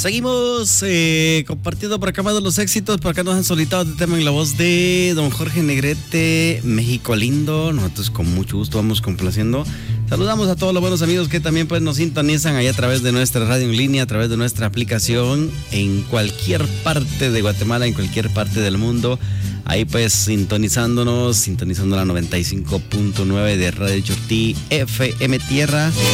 Seguimos compartiendo por acá más de los éxitos. Por acá nos han solicitado este tema en la voz de don Jorge Negrete, México lindo. Nosotros con mucho gusto vamos complaciendo. Saludamos a todos los buenos amigos que también pues nos sintonizan ahí a través de nuestra radio en línea, a través de nuestra aplicación, en cualquier parte de Guatemala, en cualquier parte del mundo. Ahí pues sintonizando la 95.9 de Radio Chortí FM Tierra.